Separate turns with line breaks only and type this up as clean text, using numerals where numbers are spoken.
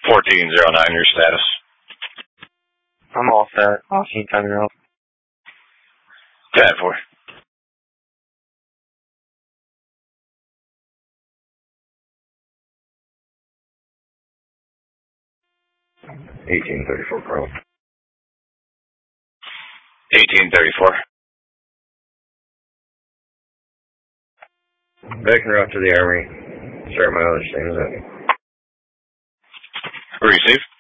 1409, your status.
I'm all set. Anytime you're up.
10-4.
$18.34 Pro.
1834.
Back and route to the Armory. Start my other things up.
Receive.